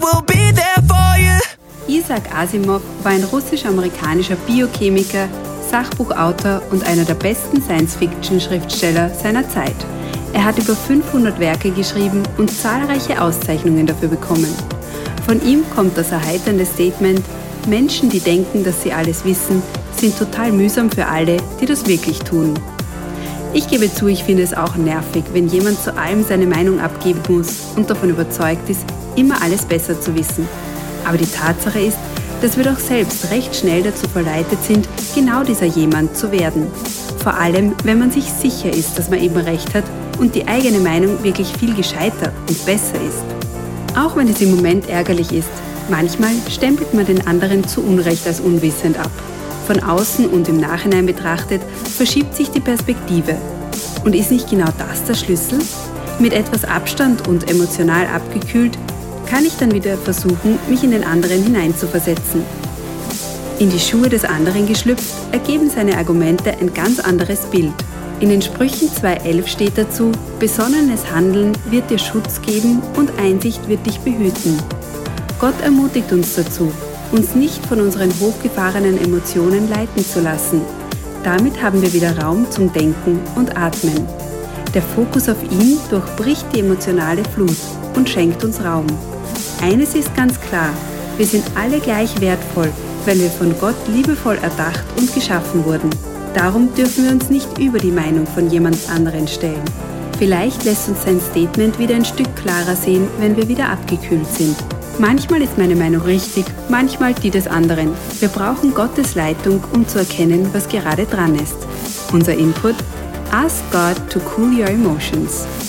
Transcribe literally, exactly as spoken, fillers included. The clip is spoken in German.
will be there for you. Isaac Asimov war ein russisch-amerikanischer Biochemiker, Sachbuchautor und einer der besten Science-Fiction-Schriftsteller seiner Zeit. Er hat über fünfhundert Werke geschrieben und zahlreiche Auszeichnungen dafür bekommen. Von ihm kommt das erheiternde Statement: Menschen, die denken, dass sie alles wissen, sind total mühsam für alle, die das wirklich tun. Ich gebe zu, ich finde es auch nervig, wenn jemand zu allem seine Meinung abgeben muss und davon überzeugt ist, immer alles besser zu wissen. Aber die Tatsache ist, dass wir doch selbst recht schnell dazu verleitet sind, genau dieser jemand zu werden. Vor allem, wenn man sich sicher ist, dass man eben recht hat und die eigene Meinung wirklich viel gescheiter und besser ist. Auch wenn es im Moment ärgerlich ist, manchmal stempelt man den anderen zu Unrecht als unwissend ab. Von außen und im Nachhinein betrachtet verschiebt sich die Perspektive. Und ist nicht genau das der Schlüssel? Mit etwas Abstand und emotional abgekühlt kann ich dann wieder versuchen, mich in den anderen hineinzuversetzen. In die Schuhe des anderen geschlüpft, ergeben seine Argumente ein ganz anderes Bild. In den Sprüchen zwei elf steht dazu: Besonnenes Handeln wird dir Schutz geben und Einsicht wird dich behüten. Gott ermutigt uns dazu, uns nicht von unseren hochgefahrenen Emotionen leiten zu lassen. Damit haben wir wieder Raum zum Denken und Atmen. Der Fokus auf ihn durchbricht die emotionale Flut und schenkt uns Raum. Eines ist ganz klar: Wir sind alle gleich wertvoll, weil wir von Gott liebevoll erdacht und geschaffen wurden. Darum dürfen wir uns nicht über die Meinung von jemand anderen stellen. Vielleicht lässt uns sein Statement wieder ein Stück klarer sehen, wenn wir wieder abgekühlt sind. Manchmal ist meine Meinung richtig, manchmal die des anderen. Wir brauchen Gottes Leitung, um zu erkennen, was gerade dran ist. Unser Input: Ask God to cool your emotions.